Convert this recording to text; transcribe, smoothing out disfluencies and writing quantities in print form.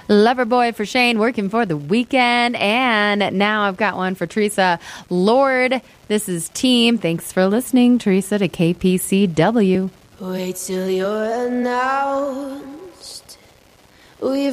Loverboy for Shane, working for the weekend. And now I've got one for Teresa. Lord, this is Team. Thanks for listening, Teresa, to KPCW. Wait till you're announced. We've